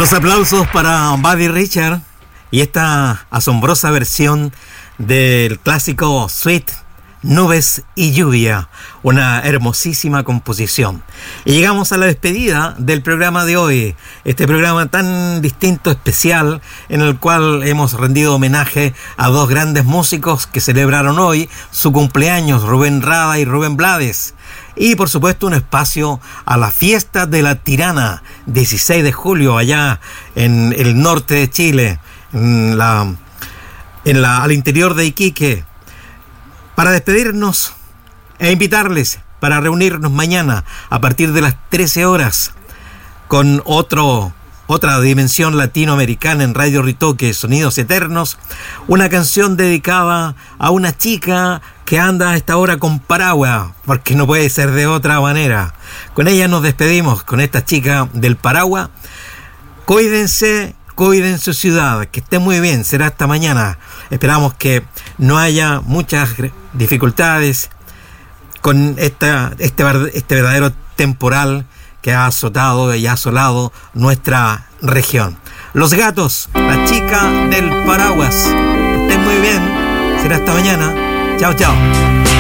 Los aplausos para Buddy Richard y esta asombrosa versión del clásico Sweet, Nubes y Lluvia, una hermosísima composición. Y llegamos a la despedida del programa de hoy, este programa tan distinto, especial, en el cual hemos rendido homenaje a dos grandes músicos que celebraron hoy su cumpleaños, Rubén Rada y Rubén Blades. Y por supuesto un espacio a la fiesta de la Tirana, 16 de julio, allá en el norte de Chile, al interior de Iquique, para despedirnos e invitarles para reunirnos mañana a partir de las 13 horas con otra dimensión latinoamericana en Radio Ritoque, Sonidos Eternos, una canción dedicada a una chica que anda a esta hora con paraguas, porque no puede ser de otra manera. Con ella nos despedimos, con esta chica del paraguas. Cuídense, cuiden su ciudad, que esté muy bien, será hasta mañana. Esperamos que no haya muchas dificultades con este verdadero temporal que ha azotado y ha asolado nuestra región. Los Gatos, la chica del paraguas. Que estén muy bien, será hasta mañana. Chao, chao.